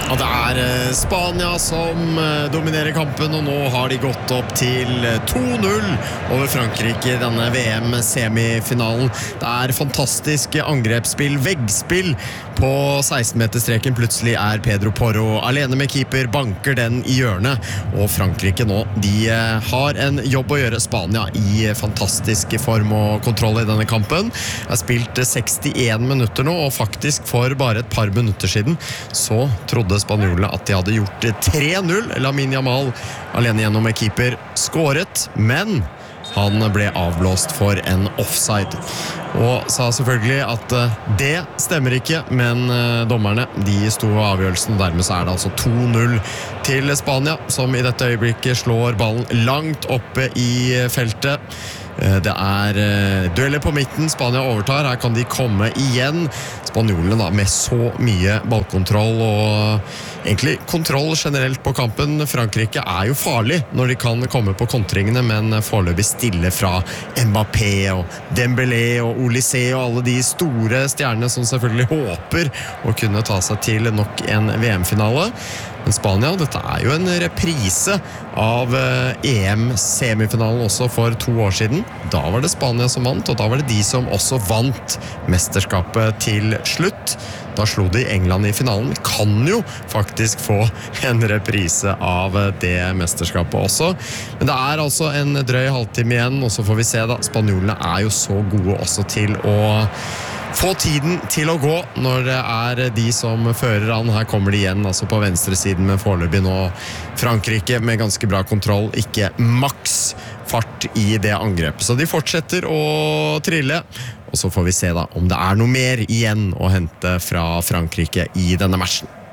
Ja, det Spania som dominerer kampen, og nå har de gått opp til 2-0 over Frankrike i denne VM-semifinalen. Det fantastisk angrepsspill, veggspill på 16-meterstreken. Plutselig Pedro Porro alene med keeper, banker den i hjørnet, og Frankrike nå, de har en jobb å gjøre. Spania i fantastisk form og kontroll i denne kampen. Jeg har spilt 61 minutter nå, og faktisk for bare et par minutter siden så trodde spanjolene at de hadde gjort 3-0. Lamine Yamal alene gjennom med keeper skåret, men han ble avblåst for en offside. Og sa selvfølgelig at det stemmer ikke, men dommerne, de sto av avgjørelsen, og dermed så det altså 2-0 til Spania, som i dette øyeblikket slår ballen langt oppe i feltet. Det dueller på midten, Spania overtar, her kan de komme igjen. Spanjolene da, med så mye ballkontroll og egentlig kontroll generelt på kampen. Frankrike jo farlig når de kan komme på kontringene, men foreløpig stille fra Mbappé og Dembélé og Olysée og alle de store stjernene som selvfølgelig håper å kunne ta seg til nok en VM-finale. Men Spania, dette jo en reprise av EM-semifinalen også for 2 år siden. Da var det Spania som vant, og da var det de som også vant mesterskapet til slutt. Da slo de England i finalen. Kan jo faktisk få en reprise av det mesterskapet også. Men det altså en drøy halvtime igjen, og så får vi se da. Spanjolene jo så gode også til å få tiden til å gå når det de som fører an. Her kommer de igjen altså på venstre siden, men foreløpig nå Frankrike med ganske bra kontroll, ikke maks fart i det angrepet. Så de fortsetter å trille, og så får vi se da om det noe mer igjen å hente fra Frankrike i denne matchen.